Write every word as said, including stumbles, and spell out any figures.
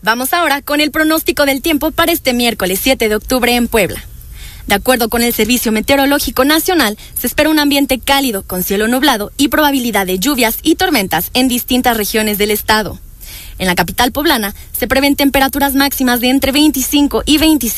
Vamos ahora con el pronóstico del tiempo para este miércoles siete de octubre en Puebla. De acuerdo con el Servicio Meteorológico Nacional, se espera un ambiente cálido con cielo nublado y probabilidad de lluvias y tormentas en distintas regiones del estado. En la capital poblana se prevén temperaturas máximas de entre veinticinco y veintiséis